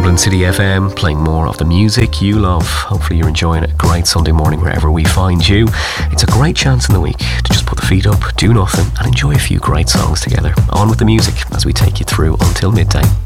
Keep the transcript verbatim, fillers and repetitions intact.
Dublin City F M, playing more of the music you love. Hopefully you're enjoying a great Sunday morning wherever we find you. It's a great chance in the week to just put the feet up, do nothing, and enjoy a few great songs together. On with the music as we take you through until midday.